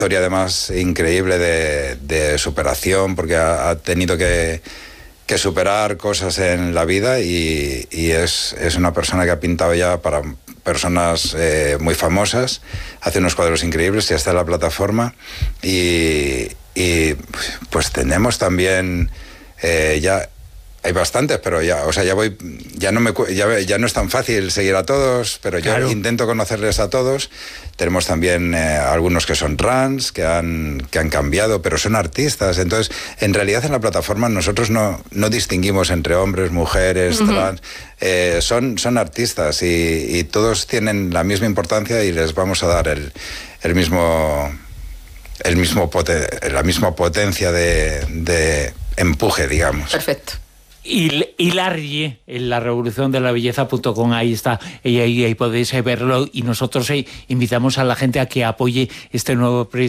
historia además increíble de superación, porque ha tenido que superar cosas en la vida y es una persona que ha pintado ya para personas muy famosas, hace unos cuadros increíbles y está en la plataforma y pues tenemos también ya hay bastantes, pero ya, o sea, ya no es tan fácil seguir a todos, pero claro, yo intento conocerles a todos. Tenemos también algunos que son trans, que han cambiado, pero son artistas. Entonces, en realidad en la plataforma nosotros no distinguimos entre hombres, mujeres, trans. Son artistas y todos tienen la misma importancia y les vamos a dar la misma potencia de empuje, digamos. Perfecto. Y Larrie, en la revolución de la belleza.com, ahí está, y ahí podéis verlo, y nosotros invitamos a la gente a que apoye este nuevo proyecto.